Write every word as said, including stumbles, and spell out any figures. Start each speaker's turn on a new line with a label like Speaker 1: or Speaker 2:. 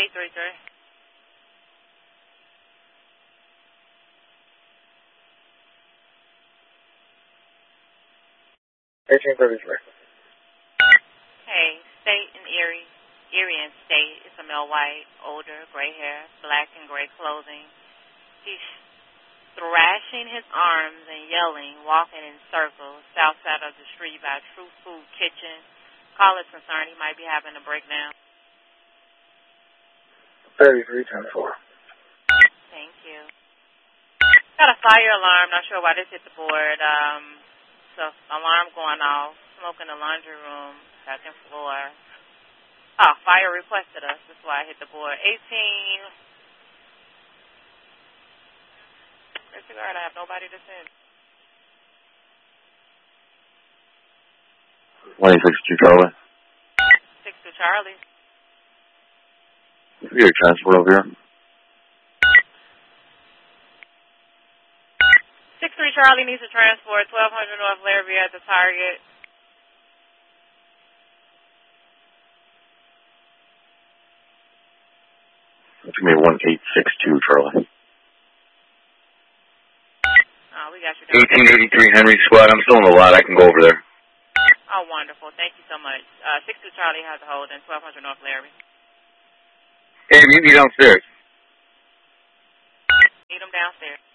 Speaker 1: eight three three.
Speaker 2: eighteen thirty-three.
Speaker 1: Hey, State and Erie. Erie and State. It's a male white, older, gray hair, black and gray clothing. He's thrashing his arms and yelling, walking in circles, south side of the street by True Food Kitchen. Caller's concerned he might be having a breakdown.
Speaker 2: thirty-three ten four.
Speaker 1: Thank you. Got a fire alarm. Not sure why this hit the board. Um, so alarm going off. Smoke in the laundry room, second floor. Oh, fire requested us. That's why I hit the board. eighteen. Where's the guard? I have nobody to send.
Speaker 3: one eight six two Charlie.
Speaker 1: six two Charlie.
Speaker 3: You get a transport over here.
Speaker 1: six three Charlie needs a transport. twelve hundred North Larrabee at the target.
Speaker 3: It's going to be one eight six two Charlie.
Speaker 1: Oh, we got you down.
Speaker 3: eighteen eighty-three Henry Squad. I'm still in the lot. I can go over there.
Speaker 1: Oh, wonderful. Thank you so much. Uh, six two Charlie has a hold in twelve hundred North Larrabee.
Speaker 3: Hey, meet me downstairs.
Speaker 1: Meet him downstairs.